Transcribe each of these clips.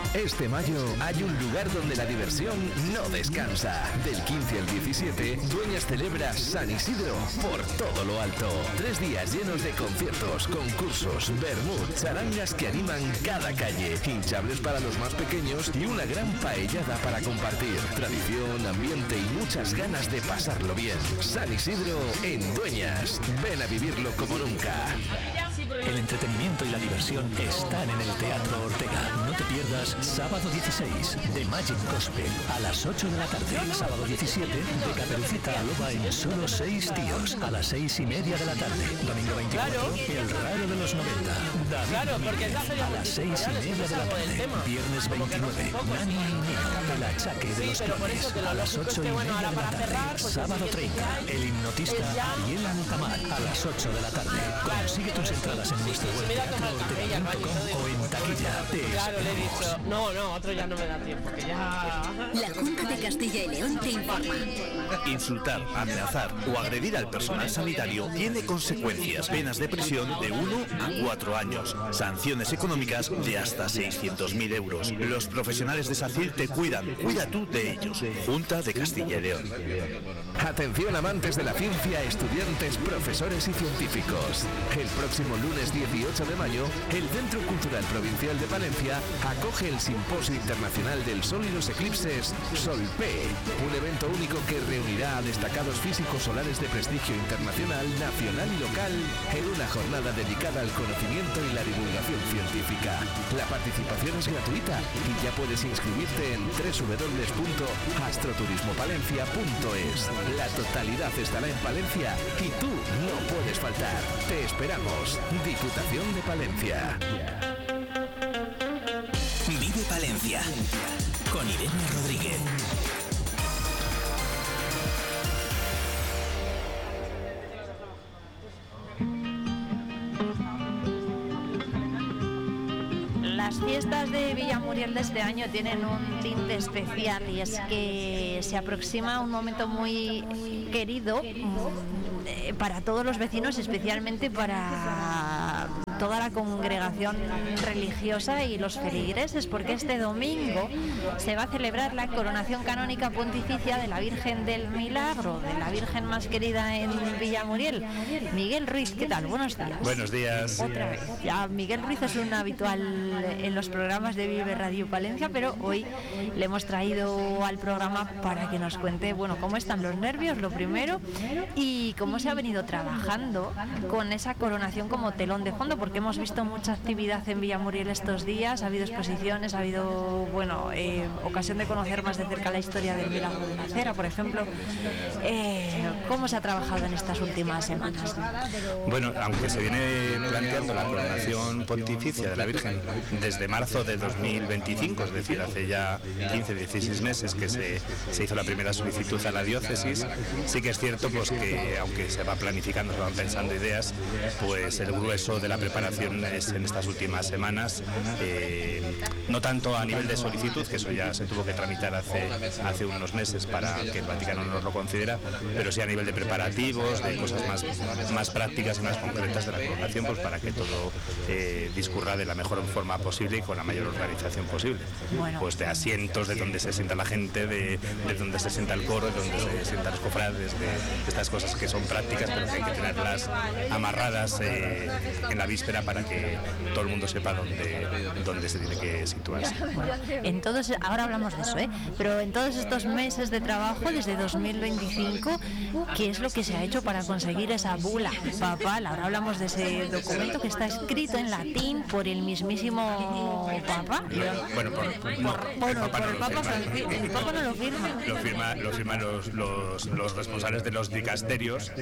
Este mayo hay un lugar donde la diversión no descansa. Del 15 al 17, Dueñas celebra San Isidro por todo lo alto. 3 días llenos de conciertos, concursos, vermut, charangas que animan cada calle, hinchables para los más pequeños y una gran paellada para compartir. Tradición, ambiente y muchas ganas de pasarlo bien. San Isidro en Dueñas. Ven a vivirlo como nunca. El entretenimiento y la diversión están en el Teatro Ortega. No te pierdas sábado 16 de Magic Gospel a las 8 de la tarde. Sábado 17 de Caperucita Loba en Solo 6 tíos a las 6:30 de la tarde. Domingo 24, El raro de los 90. David Miguel, a las 6:30 de la tarde. Viernes 29, Nani y Nino, El achaque de los clones a las 8:30 de la tarde. Sábado 30, El hipnotista Ariel Altamar a las 8 de la tarde. Consigue tus entradas en nuestro web teatroortega.com o en taquilla. Claro, le he dicho, no, otro ya no me da tiempo, que ya... La Junta de Castilla y León te informa. Insultar, amenazar o agredir al personal sanitario tiene consecuencias. Penas de prisión de 1 a 4 años. Sanciones económicas de hasta 600.000 euros. Los profesionales de SACIR te cuidan. Cuida tú de ellos. Junta de Castilla y León. Atención amantes de la ciencia, estudiantes, profesores y científicos. El próximo lunes 18 de mayo, el Centro Cultural Provincial de Palencia acoge el Simposio Internacional del Sol y los Eclipses SolP, un evento único que reunirá a destacados físicos solares de prestigio internacional, nacional y local en una jornada dedicada al conocimiento y la divulgación científica. La participación es gratuita y ya puedes inscribirte en www.astroturismopalencia.es. La totalidad estará en Palencia y tú no puedes faltar. Te esperamos. Diputación de Palencia. Vive Palencia con Irene Rodríguez. Las fiestas de Villamuriel de este año tienen un tinte especial y es que se aproxima un momento muy querido para todos los vecinos, especialmente para toda la congregación religiosa y los feligreses, porque este domingo se va a celebrar la coronación canónica pontificia de la Virgen del Milagro, de la Virgen más querida en Villamuriel. Miguel Ruiz, ¿qué tal? Buenos días. Buenos días. Otra vez. Ya, Miguel Ruiz es un habitual en los programas de Vive Radio Palencia, pero hoy le hemos traído al programa para que nos cuente, bueno, cómo están los nervios, lo primero, y cómo se ha venido trabajando con esa coronación como telón de fondo, porque hemos visto mucha actividad en Villamuriel estos días, ha habido exposiciones, ha habido, bueno, ocasión de conocer más de cerca la historia del Milagro de la Cera, por ejemplo. ¿Cómo se ha trabajado en estas últimas semanas? Bueno, aunque se viene planteando la coronación pontificia de la Virgen desde marzo de 2025, es decir, hace ya 15-16 meses que se hizo la primera solicitud a la diócesis, sí que es cierto pues que aunque se va planificando, se van pensando ideas, pues el grueso de la preparación es en estas últimas semanas, no tanto a nivel de solicitud, que eso ya se tuvo que tramitar hace unos meses para que el Vaticano nos lo considera, pero sí a nivel de preparativos, de cosas más prácticas y más concretas de la coronación, pues para que todo discurra de la mejor forma posible y con la mayor organización posible. Bueno. Pues de asientos, de donde se sienta la gente, de donde se sienta el coro, de donde se sientan los cofrades, de estas cosas que son prácticas, pero que hay que tenerlas amarradas en la víspera para que todo el mundo sepa dónde se tiene que situarse. Ahora hablamos de eso, pero en todos estos meses de trabajo, desde 2025, ¿qué es lo que se ha hecho para conseguir esa bula papal? Ahora hablamos de ese documento que está escrito en latín por el mismísimo Papa. Bueno, por el Papa no lo firma. Lo firman los responsables de los dicasterios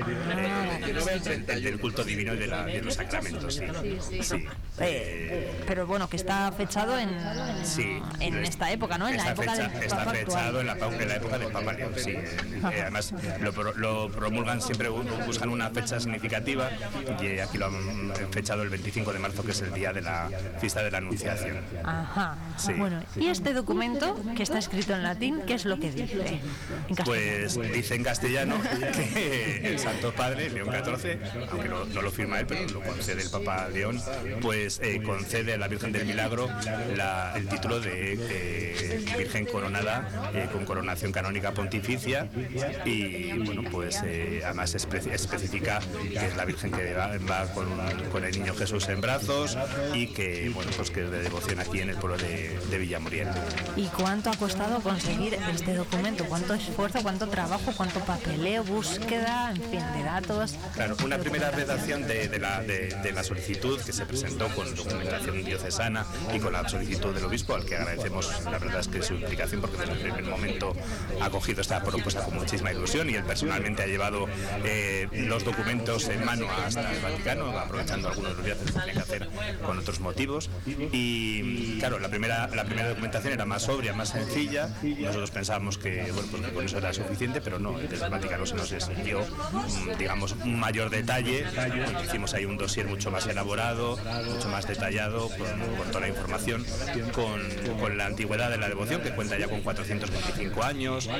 del culto divino y de los sacramentos. Sí. Pero bueno, que está fechado en esta época, ¿no? Está fechado en la época del Papa León, sí. Además, lo promulgan siempre, buscan una fecha significativa y aquí lo han fechado el 25 de marzo, que es el día de la fiesta de la Anunciación. Ajá. Sí. Bueno, y este documento que está escrito en latín, ¿qué es lo que dice? Pues dice en castellano que el Santo Padre, León XIV, aunque no lo firma él, pero lo concede el Papa Castilla León, pues concede a la Virgen del Milagro el título de Virgen coronada con coronación canónica pontificia, y bueno, pues además especifica que es la Virgen que va con el niño Jesús en brazos, y que bueno, pues que es de devoción aquí en el pueblo de Villamuriel. ¿Y cuánto ha costado conseguir este documento? ¿Cuánto esfuerzo, cuánto trabajo, cuánto papeleo, búsqueda, en fin, de datos? Claro, una primera redacción de la solicitud, que se presentó con documentación diocesana y con la solicitud del obispo, al que agradecemos, la verdad es que su implicación, porque desde el primer momento ha acogido esta propuesta con muchísima ilusión, y él personalmente ha llevado los documentos en mano hasta el Vaticano, aprovechando algunos de los viajes que tenía que hacer con otros motivos. Y claro, la primera documentación era más sobria, más sencilla. Nosotros pensábamos que, bueno, pues con eso era suficiente, pero no, desde el Vaticano se nos exigió, digamos, un mayor detalle. Hicimos ahí un dossier mucho más elaborado, mucho más detallado, con toda la información, con la antigüedad de la devoción, que cuenta ya con 425 años,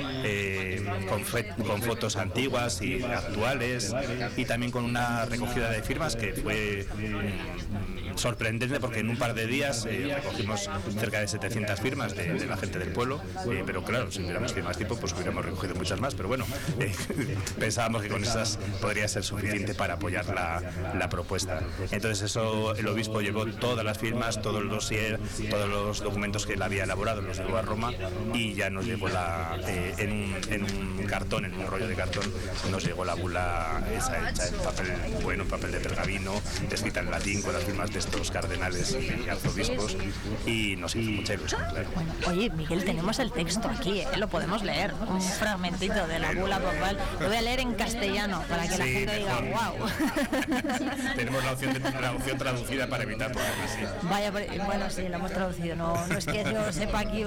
con fotos antiguas y actuales, y también con una recogida de firmas que fue sorprendente, porque en un par de días recogimos cerca de 700 firmas de la gente del pueblo, pero claro, si hubiéramos tenido más tiempo, pues hubiéramos recogido muchas más, pero bueno, pensábamos que con esas podría ser suficiente para apoyar la propuesta. Entonces eso, el obispo llevó todas las firmas, todo el dossier, todos los documentos que él había elaborado, los llevó a Roma, y ya nos llegó en un cartón, en un rollo de cartón, nos llegó la bula esa hecha en papel de pergamino, escrita en latín, con las firmas de estos cardenales y arzobispos, y nos hizo mucha ilusión, claro. Bueno, oye, Miguel, tenemos el texto aquí, lo podemos leer, un fragmentito de la bula papal. Lo voy a leer en castellano para que la gente diga, wow. Tenemos la opción traducida para evitar problemas, sí. Vaya, bueno, sí, lo hemos traducido, no es que yo sepa aquí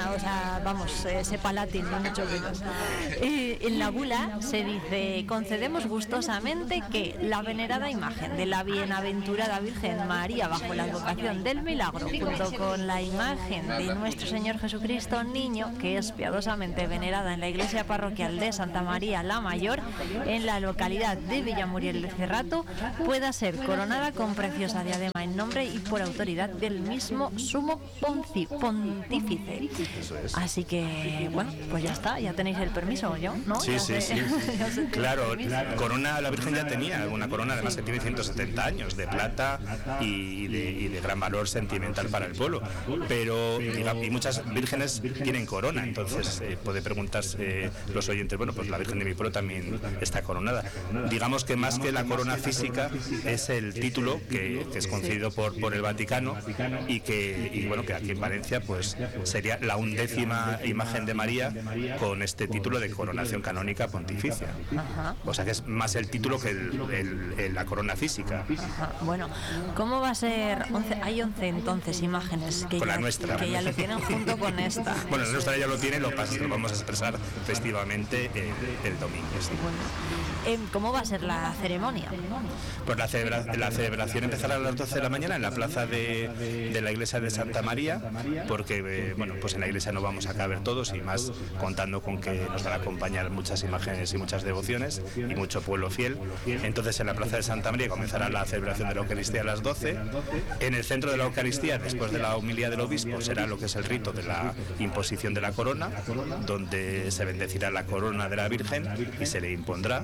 sepa latín, ni mucho menos. En la bula se dice: concedemos gustosamente que la venerada imagen de la bienaventurada Virgen María bajo la advocación del milagro, junto con la imagen de nuestro Señor Jesucristo Niño, que es piadosamente venerada en la iglesia parroquial de Santa María la Mayor, en la localidad de Villamuriel de Cerrato, pueda ser coronada con preciosa diadema en nombre y por autoridad del mismo sumo pontífice. Así que, bueno, pues ya está, ya tenéis el permiso, ¿yo? ¿No? Sí. Claro, corona, la Virgen ya tenía una corona, además que tiene 170 años, de plata y de gran valor sentimental para el pueblo, pero y muchas vírgenes tienen corona, entonces puede preguntarse los oyentes, bueno, pues la Virgen de mi pueblo también está coronada. Digamos que más que la corona física es el título que es concedido por el Vaticano, y bueno, que aquí en Valencia pues sería la 11ª imagen de María con este título de coronación canónica pontificia. O sea que es más el título que la corona física. Bueno, ¿cómo va a ser? Hay 11 entonces imágenes que, con la nuestra, que ya lo tienen junto con esta. Bueno, la nuestra ya lo tiene, lo vamos a expresar festivamente el domingo. Sí. Bueno, ¿cómo va a ser la ceremonia? Pues la celebración empezará a las 12 de la mañana en la plaza de la iglesia de Santa María, porque bueno, pues en la iglesia no vamos a caber todos, y más contando con que nos van a acompañar muchas imágenes y muchas devociones y mucho pueblo fiel. Entonces en la plaza de Santa María comenzará la celebración de la Eucaristía a las 12. En el centro de la Eucaristía, después de la homilía del obispo, será lo que es el rito de la imposición de la corona, donde se bendecirá la corona de la Virgen y se le impondrá.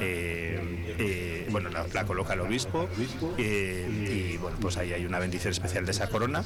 Bueno, la coloca el obispo, y bueno, pues ahí hay una bendición especial de esa corona,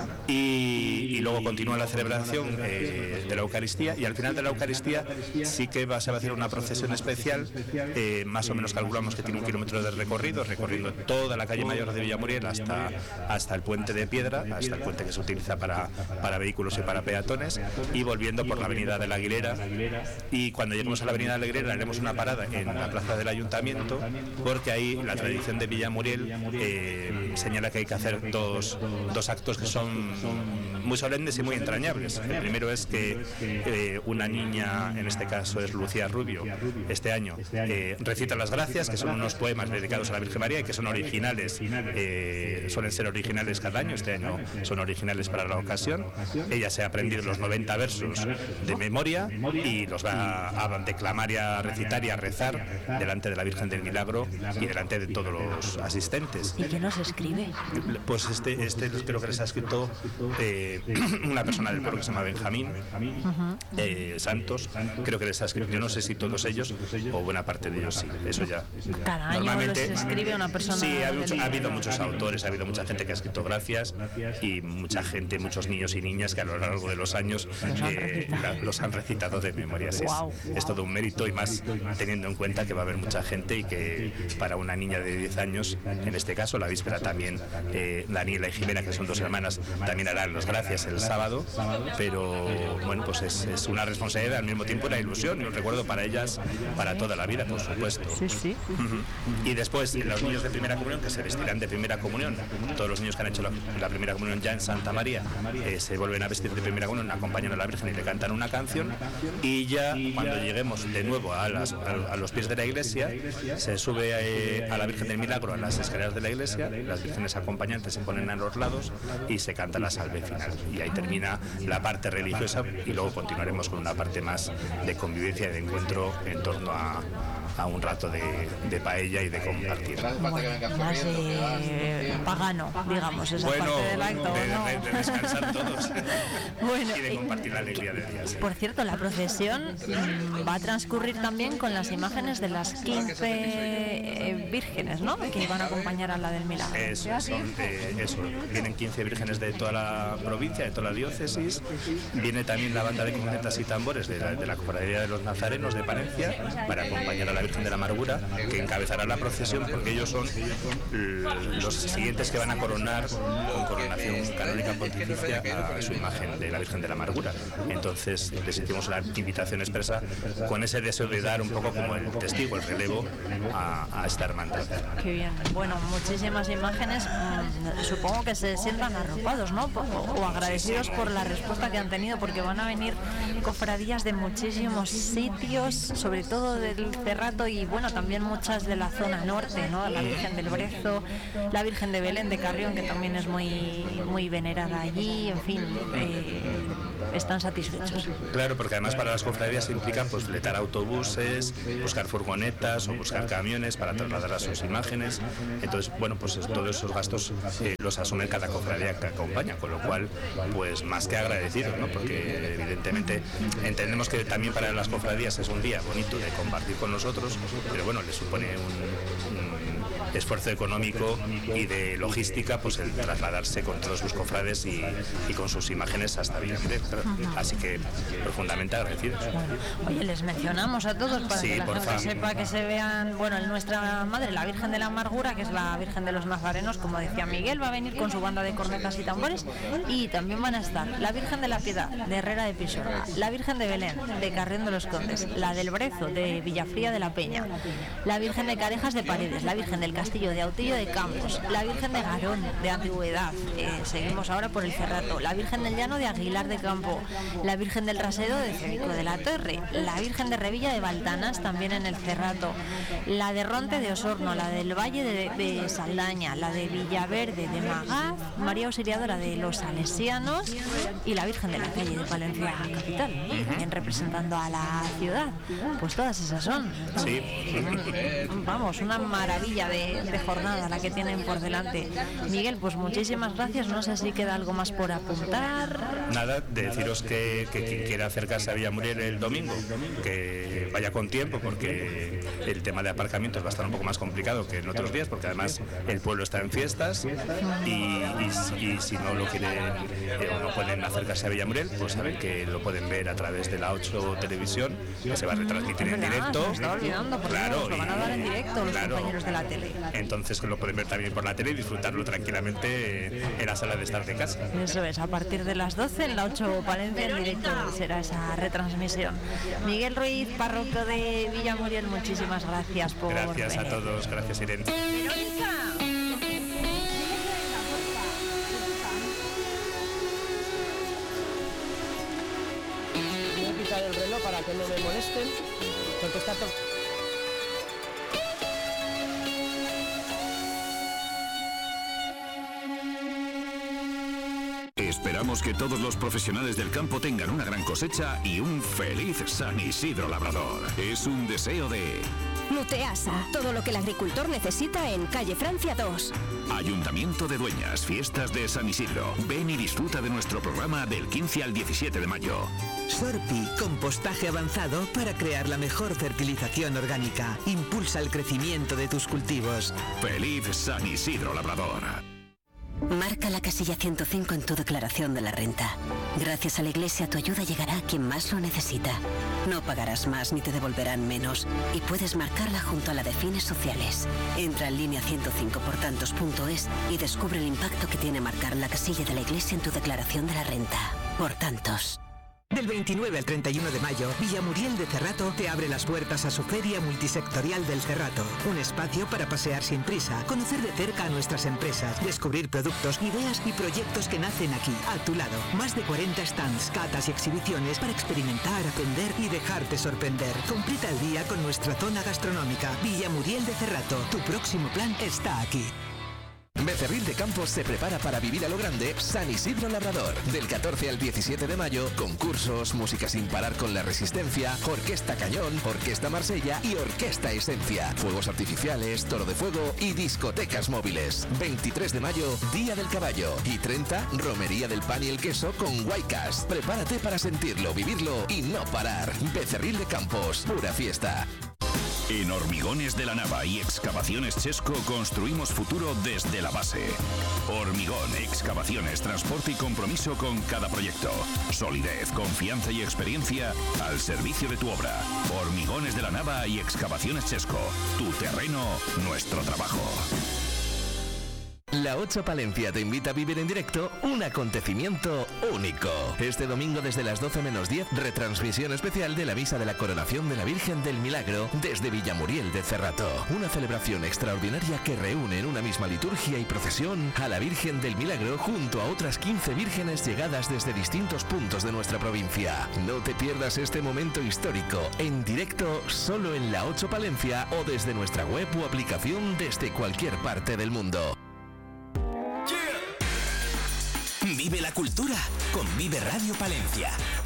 y luego continúa la celebración de la Eucaristía, y al final de la Eucaristía sí que se va a hacer una procesión especial, más o menos calculamos que tiene 1 kilómetro de recorrido, recorriendo toda la calle Mayor de Villamuriel hasta el puente de piedra, hasta el puente que se utiliza para vehículos y para peatones, y volviendo por la avenida de la Aguilera. Y cuando lleguemos a la avenida de la Aguilera haremos una parada en la plaza del Ayuntamiento, porque ahí la tradición de Villamuriel señala que hay que hacer dos actos que son muy solemnes y muy entrañables. El primero es que una niña, en este caso es Lucía Rubio, este año recita las gracias, que son unos poemas dedicados a la Virgen María y que son originales, suelen ser originales cada año, este año son originales para la ocasión. Ella se ha aprendido los 90 versos de memoria y los va a declamar y a recitar y a rezar delante de la Virgen del Milagro y delante de todos los asistentes. ¿Y quién nos escribe? Pues este creo que les ha escrito una persona del pueblo que se llama Benjamín Santos, creo que les ha escrito, yo no sé si todos ellos o buena parte de ellos sí, eso ya. Cada año les escribe una persona. Sí, ha habido muchos autores, ha habido mucha gente que ha escrito gracias y mucha gente, muchos niños y niñas que a lo largo de los años los han recitado de memoria. Wow. Es todo un mérito y más teniendo en cuenta que va a haber mucha gente y que para una niña de 10 años, en este caso la víspera también, Daniela y Jimena, que son dos hermanas, también harán las gracias el sábado, pero bueno, pues es una responsabilidad, al mismo tiempo una ilusión y un recuerdo para ellas para toda la vida, por supuesto. Sí. Y después los niños de primera comunión, que se vestirán de primera comunión, todos los niños que han hecho la primera comunión ya en Santa María se vuelven a vestir de primera comunión, acompañan a la Virgen y le cantan una canción, y ya cuando lleguemos de nuevo a los pies de la iglesia se sube a la Virgen del Milagro a las escaleras de la iglesia, las vírgenes acompañantes se ponen a los lados y se canta la salve final, y ahí termina la parte religiosa y luego continuaremos con una parte más de convivencia y de encuentro en torno a un rato de paella y de compartir. Bueno, más pagano, digamos, esa parte del acto. De descansar todos Bueno, y de compartir la alegría del día. Sí. Por cierto, la procesión va a transcurrir también con las imágenes de las 15 vírgenes, ¿no?, que van a acompañar a la del Milagro. Eso, vienen 15 vírgenes de toda la provincia, de toda la diócesis. Viene también la banda de cornetas y tambores de la Cofradía de los Nazarenos de Palencia para acompañar a la Virgen de la Amargura, que encabezará la procesión, porque ellos son los siguientes que van a coronar con coronación canónica pontificia a su imagen de la Virgen de la Amargura. Entonces les hicimos la invitación expresa con ese deseo de dar un poco como el testigo, el relevo a esta hermandad. Qué bien. Bueno, muchísimas imágenes. Supongo que se sientan arropados, ¿no?, o agradecidos por la respuesta que han tenido, porque van a venir cofradías de muchísimos sitios, sobre todo del Cerrato y bueno, también muchas de la zona norte, ¿no?, la Virgen del Brezo, la Virgen de Belén de Carrión, que también es muy venerada allí, en fin, están satisfechos. Claro, porque además para las cofradías implican pues fletar autobuses, buscar furgonetas o buscar camiones para trasladar a sus imágenes. Entonces, bueno, pues todos esos gastos los asume cada cofradía que acompaña, con lo cual, pues más que agradecidos, ¿no?, porque evidentemente entendemos que también para las cofradías es un día bonito de compartir con nosotros, pero bueno, les supone un esfuerzo económico y de logística, pues el trasladarse con todos sus cofrades y con sus imágenes hasta Villaverde. Así que profundamente agradecidos. Oye, les mencionamos a todos para que la gente sepa, que se vean, bueno, nuestra madre, la Virgen de la Amargura, que es la Virgen de los Nazarenos, como decía Miguel, va a venir con su banda de cornetas y tambores, y también van a estar la Virgen de la Piedad de Herrera de Pisuerga, la Virgen de Belén de Carrión de los Condes, la del Brezo de Villafría de la Peña, la Virgen de Carejas de Paredes, la Virgen del Castillo de Autillo de Campos, la Virgen de Garón de Antigüedad, seguimos ahora por el Cerrato, la Virgen del Llano de Aguilar de Campo, la Virgen del Rasedo de Cévico de la Torre, la Virgen de Revilla de Baltanas también en el Cerrato, la de Ronte de Osorno, la del Valle de Saldaña, la de Villaverde de Magaz, María Auxiliadora de los Salesianos y la Virgen de la Calle de Palencia capital, también representando a la ciudad. Pues todas esas son. Sí. Vamos, una maravilla de jornada la que tienen por delante. Miguel, pues muchísimas gracias. No sé si queda algo más por apuntar. Nada, de deciros que quien quiera acercarse a Villamuriel el domingo, que vaya con tiempo, porque el tema de aparcamientos va a estar un poco más complicado que en otros días, porque además el pueblo está en fiestas y si no lo quieren o no pueden acercarse a Villamuriel, pues saben que lo pueden ver a través de la 8 Televisión, que se va a retransmitir en directo. Se estaba olvidando, porque claro, lo van a dar en directo los compañeros de la tele. Entonces lo pueden ver también por la tele y disfrutarlo tranquilamente en la sala de estar de casa. Eso es, a partir de las 12 en la 8 Palencia en directo será esa retransmisión. Miguel Ruiz, párroco de Villamuriel, muchísimas gracias por Gracias venir. a todos, gracias Irene. para que no me molesten, porque está todo... Esperamos que todos los profesionales del campo tengan una gran cosecha y un feliz San Isidro Labrador. Es un deseo de... Nuteasa, todo lo que el agricultor necesita en calle Francia 2. Ayuntamiento de Dueñas, fiestas de San Isidro. Ven y disfruta de nuestro programa del 15 al 17 de mayo. Sorpi, compostaje avanzado para crear la mejor fertilización orgánica. Impulsa el crecimiento de tus cultivos. Feliz San Isidro Labrador. Marca la casilla 105 en tu declaración de la renta. Gracias a la Iglesia tu ayuda llegará a quien más lo necesita. No pagarás más ni te devolverán menos y puedes marcarla junto a la de fines sociales. Entra en línea 105portantos.es y descubre el impacto que tiene marcar la casilla de la Iglesia en tu declaración de la renta. Por tantos. Del 29 al 31 de mayo, Villamuriel de Cerrato te abre las puertas a su Feria Multisectorial del Cerrato. Un espacio para pasear sin prisa, conocer de cerca a nuestras empresas, descubrir productos, ideas y proyectos que nacen aquí, a tu lado. Más de 40 stands, catas y exhibiciones para experimentar, aprender y dejarte sorprender. Completa el día con nuestra zona gastronómica. Villamuriel de Cerrato, tu próximo plan está aquí. Becerril de Campos se prepara para vivir a lo grande San Isidro Labrador. Del 14 al 17 de mayo, concursos, música sin parar con la Resistencia, Orquesta Cañón, Orquesta Marsella y Orquesta Esencia. Fuegos artificiales, toro de fuego y discotecas móviles. 23 de mayo, Día del Caballo. Y 30, Romería del Pan y el Queso con Guaycas. Prepárate para sentirlo, vivirlo y no parar. Becerril de Campos, pura fiesta. En Hormigones de la Nava y Excavaciones Chesco construimos futuro desde la base. Hormigón, excavaciones, transporte y compromiso con cada proyecto. Solidez, confianza y experiencia al servicio de tu obra. Hormigones de la Nava y Excavaciones Chesco. Tu terreno, nuestro trabajo. La 8 Palencia te invita a vivir en directo un acontecimiento único. Este domingo desde las 12 menos 10, retransmisión especial de la misa de la coronación de la Virgen del Milagro desde Villamuriel de Cerrato. Una celebración extraordinaria que reúne en una misma liturgia y procesión a la Virgen del Milagro junto a otras 15 vírgenes llegadas desde distintos puntos de nuestra provincia. No te pierdas este momento histórico en directo solo en la 8 Palencia o desde nuestra web o aplicación desde cualquier parte del mundo. Vive la cultura con Vive Radio Palencia.